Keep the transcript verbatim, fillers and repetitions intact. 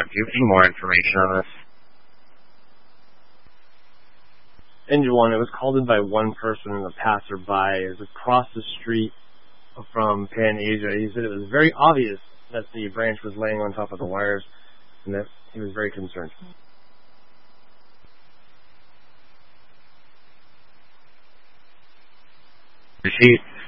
one. Do you have any more information on this? Engine one, it was called in by one person and a passerby. It was across the street from Pan Asia. He said it was very obvious that the branch was laying on top of the wires and that he was very concerned. Repeat.